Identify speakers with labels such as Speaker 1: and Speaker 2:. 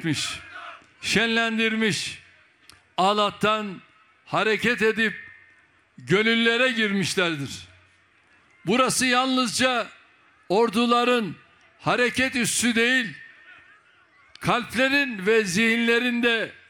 Speaker 1: etmiş, şenlendirmiş. Ağlat'tan hareket edip gönüllere girmişlerdir. Burası yalnızca orduların hareket üssü değil, kalplerin ve zihinlerinde